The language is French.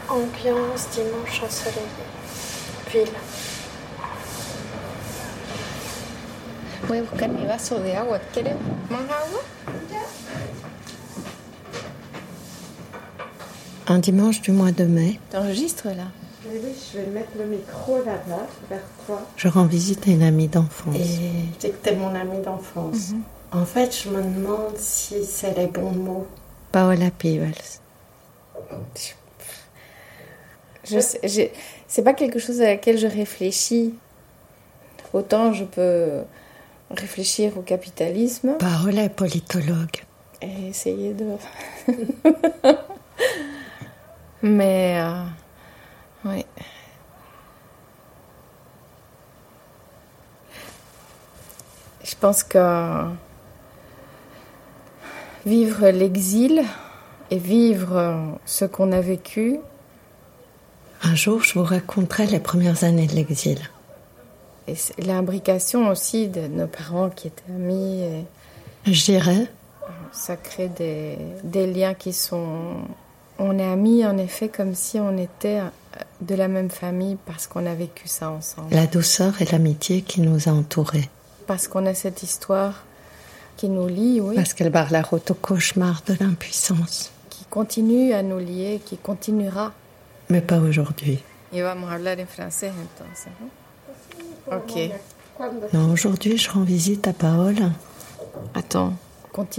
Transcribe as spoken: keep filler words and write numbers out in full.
Ambiance dimanche ensoleillé. Ville. Voy a buscar mi vaso de agua. ¿Quieres más agua? Un dimanche du mois de mai. T'enregistres là? Oui, oui, je vais mettre le micro là-bas, vers toi. Je rends visite à une amie d'enfance. Et tu sais que t'es mon amie d'enfance. Mm-hmm. En fait, je me demande si c'est les bons mots. Paola Peebles. Je sais, j'ai, c'est pas quelque chose à laquelle je réfléchis. Autant je peux réfléchir au capitalisme. Paola est politologue. Et essayer de... Mais... Euh, oui. Je pense que vivre l'exil et vivre ce qu'on a vécu... Un jour, je vous raconterai les premières années de l'exil. Et l'imbrication aussi de nos parents qui étaient amis. Et je dirais. Ça crée des, des liens qui sont... On est amis, en effet, comme si on était de la même famille parce qu'on a vécu ça ensemble. La douceur et l'amitié qui nous a entourés. Parce qu'on a cette histoire qui nous lie, oui. Parce qu'elle barre la route au cauchemar de l'impuissance. Qui continue à nous lier, qui continuera. Mais pas aujourd'hui. Y vamos a hablar en français, entonces. Ok. Non, aujourd'hui, je rends visite à Paola. Attends, continue.